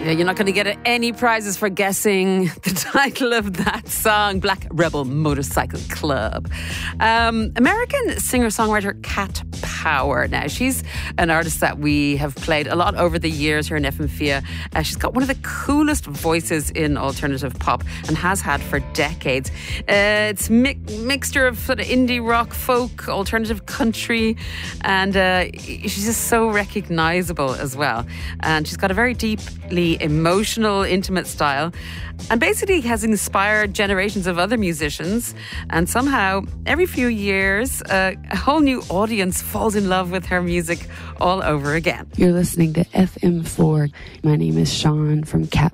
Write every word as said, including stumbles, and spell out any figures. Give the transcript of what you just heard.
Yeah, you're not going to get any prizes for guessing the title of that song, Black Rebel Motorcycle Club. Um, American singer-songwriter Cat Power. Now, she's an artist that we have played a lot over the years here in F M F I A. Uh, she's got one of the coolest voices in alternative pop and has had for decades. Uh, it's mi- mixture of sort of indie rock, folk, alternative country, and uh, she's just so recognisable as well. And she's got a very deeply emotional, intimate style, and basically has inspired generations of other musicians. And somehow, every few years, uh, a whole new audience falls in love with her music all over again. You're listening to F M four. My name is Sean from Cat